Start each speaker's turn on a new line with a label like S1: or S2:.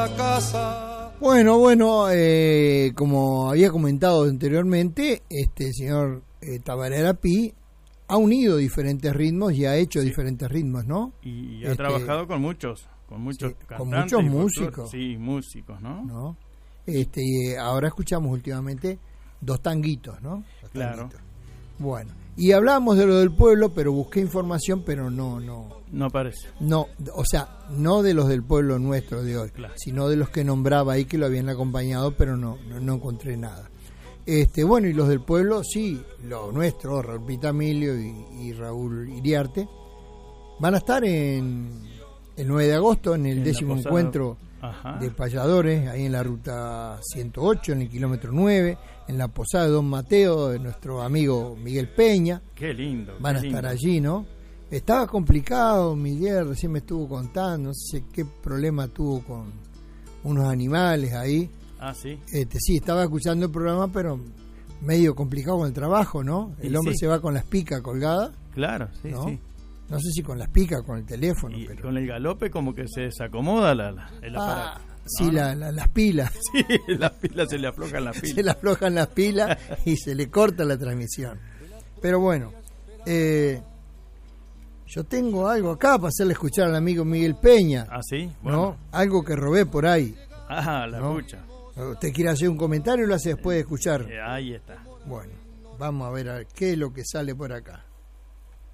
S1: Bueno, como había comentado anteriormente, este señor Tabaré Pi ha unido diferentes ritmos y ha hecho diferentes ritmos, ¿no?
S2: Y ha trabajado con muchos
S1: sí,
S2: cantantes,
S1: con muchos músicos.
S2: Sí, músicos, ¿no?
S1: Y ahora escuchamos últimamente dos tanguitos, ¿no?
S2: Claro.
S1: Bueno, y hablábamos de lo del pueblo, pero busqué información, pero no
S2: aparece.
S1: No, o sea, no de los del pueblo nuestro de hoy,
S2: Claro.
S1: sino de los que nombraba ahí que lo habían acompañado, pero no encontré nada. Bueno, y los del pueblo, sí, los nuestros, Raúl Pitamilio y Raúl Iriarte, van a estar el 9 de agosto en el 10º encuentro de payadores, ahí en la ruta 108, en el kilómetro 9, en la posada de Don Mateo, de nuestro amigo Miguel Peña.
S2: Qué lindo.
S1: Van a estar allí, ¿no? Estaba complicado, Miguel recién me estuvo contando, no sé qué problema tuvo con unos animales ahí.
S2: Ah, sí.
S1: Sí, estaba escuchando el programa, pero medio complicado con el trabajo, ¿no? El hombre se va con las picas colgadas.
S2: Claro, sí,
S1: ¿no?
S2: sí.
S1: No sé si con las picas, con el teléfono.
S2: Y
S1: pero
S2: con el galope como que se desacomoda el aparato.
S1: Sí, las pilas.
S2: Sí, las pilas se le aflojan las pilas.
S1: Se le aflojan las pilas y se le corta la transmisión. Pero bueno, yo tengo algo acá para hacerle escuchar al amigo Miguel Peña.
S2: Ah, sí. Bueno.
S1: ¿No? Algo que robé por ahí.
S2: Ah, la
S1: ¿no?
S2: escucha.
S1: ¿Usted quiere hacer un comentario o lo hace después de escuchar?
S2: Ahí está.
S1: Bueno, vamos a ver qué es lo que sale por acá.